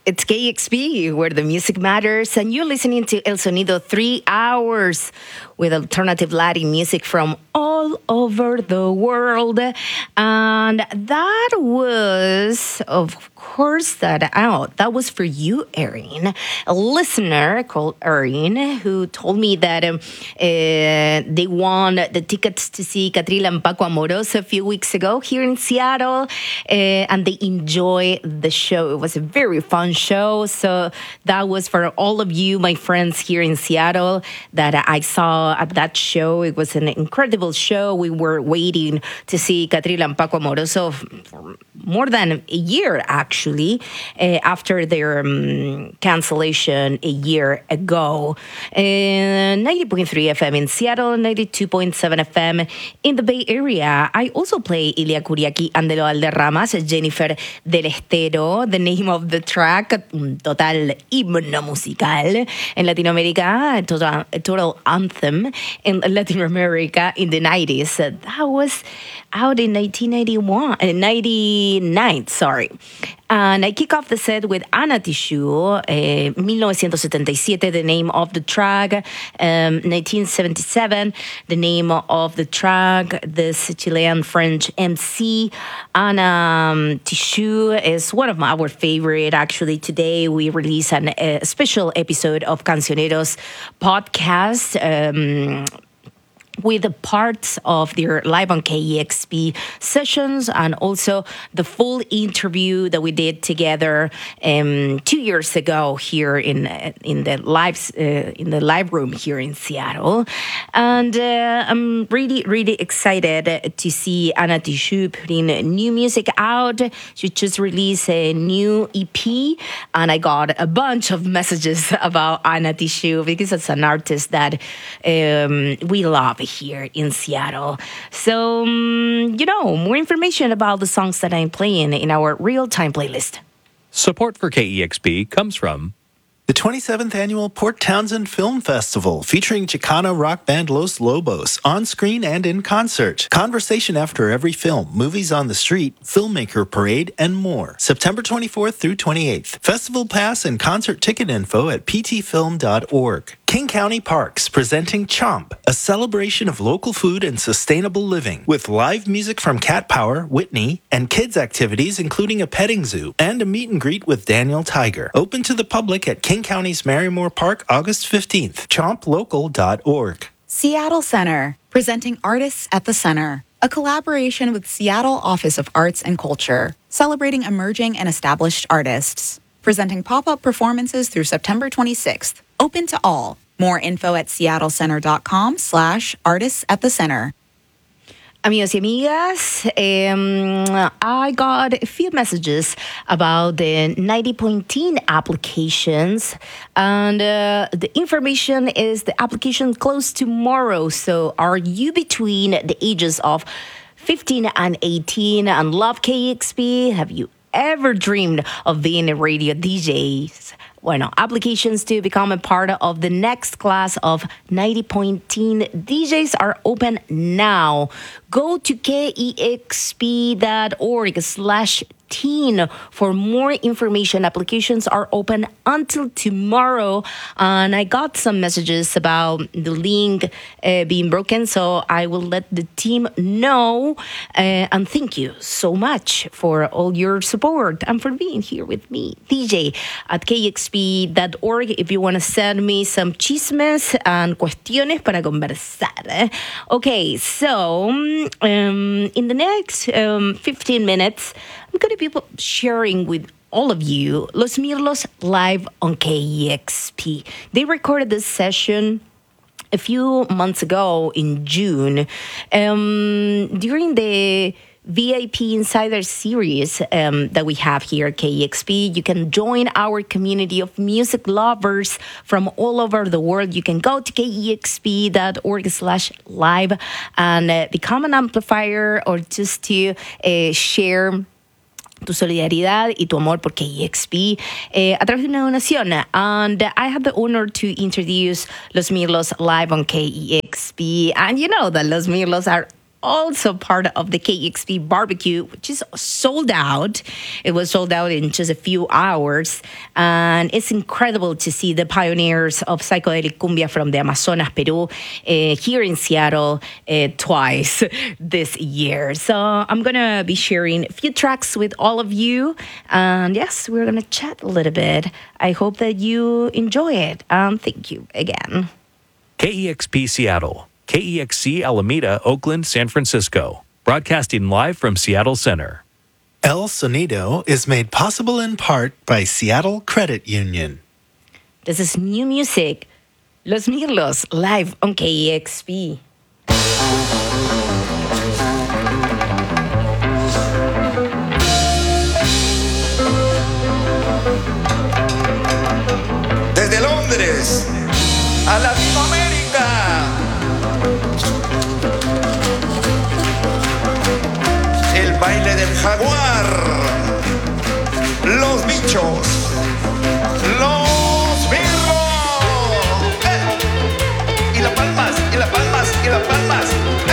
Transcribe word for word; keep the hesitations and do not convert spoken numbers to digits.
It's K X P, where the music matters, and you're listening to El Sonido, three hours with alternative Latin music from all over the world. And that was, of course, that out. That was for you, Erin, a listener called Erin, who told me that um, uh, they won the tickets to see Catril and Paco Amoroso a few weeks ago here in Seattle, uh, and they enjoy the show. It was a very fun show. So that was for all of you, my friends here in Seattle, that I saw at that show. It was an incredible show. We were waiting to see Catril and Paco Amoroso for more than a year, actually, uh, after their um, cancellation a year ago. Uh, ninety point three F M in Seattle, ninety-two point seven F M in the Bay Area. I also play Ilia Kuriaki and De Lo Valderramas, Jennifer Del Estero, the name of the track, un total himno musical. En Latinoamérica, a total, a total anthem. In Latin America in the nineties. Uh, that was out in nineteen ninety-one, uh, ninety-nine, sorry. And I kick off the set with Ana Tijoux, uh, nineteen seventy-seven, the name of the track. Um, nineteen seventy-seven, the name of the track. This Chilean-French M C, Ana um, Tijoux, is one of my, our favorite. Actually, today we release an, a special episode of Cancioneros podcast. Um, with the parts of their Live on K E X P sessions and also the full interview that we did together um, two years ago here in in the live uh, in the live room here in Seattle. And uh, I'm really really excited to see Ana Tijoux putting new music out. She just released a new E P, and I got a bunch of messages about Ana Tijoux because it's an artist that um, we love here in Seattle. So, um, you know, more information about the songs that I'm playing in our real-time playlist. Support for K E X P comes from the twenty-seventh Annual Port Townsend Film Festival, featuring Chicana rock band Los Lobos, on screen and in concert. Conversation after every film, movies on the street, filmmaker parade, and more. September twenty-fourth through twenty-eighth. Festival pass and concert ticket info at p t film dot org. King County Parks presenting Chomp, a celebration of local food and sustainable living, with live music from Cat Power, Whitney, and kids activities including a petting zoo and a meet and greet with Daniel Tiger. Open to the public at King County's Marymore Park, August fifteenth. chomp local dot org. Seattle Center, presenting Artists at the Center, a collaboration with Seattle Office of Arts and Culture, celebrating emerging and established artists, presenting pop-up performances through September twenty-sixth. Open to all. More info at seattlecenter.com slash artists at the center. Amigos y amigas, um, I got a few messages about the ninety point ten applications, and uh, the information is the application closed tomorrow. So are you between the ages of fifteen and eighteen and love K X P? Have you ever dreamed of being a radio D J? Bueno, applications to become a part of the next class of ninety point ten D Js are open now. Go to K E X P dot org slash teen for more information. Applications are open until tomorrow. And I got some messages about the link uh, being broken, so I will let the team know. Uh, and thank you so much for all your support and for being here with me, D J at K E X P dot org. If you want to send me some chismes and cuestiones para conversar. Okay, so um, in the next um, fifteen minutes, I'm going to be sharing with all of you Los Mirlos live on K E X P. They recorded this session a few months ago in June um, during the V I P Insider series um, that we have here at K E X P. You can join our community of music lovers from all over the world. You can go to K E X P dot org slash live and uh, become an amplifier, or just to uh, share tu solidaridad y tu amor por K E X P eh, a través de una donación. And I had the honor to introduce Los Mirlos live on K E X P. And you know that Los Mirlos are also part of the K E X P barbecue, which is sold out. It was sold out in just a few hours. And it's incredible to see the pioneers of psychedelic cumbia from the Amazonas, Peru, uh, here in Seattle uh, twice this year. So I'm going to be sharing a few tracks with all of you. And yes, we're going to chat a little bit. I hope that you enjoy it. Um, thank you again. K E X P Seattle, K E X C Alameda, Oakland, San Francisco. Broadcasting live from Seattle Center. El Sonido is made possible in part by Seattle Credit Union. This is new music. Los Mirlos, live on K E X P. Desde Londres a Latinoamérica. El baile del jaguar. Los bichos.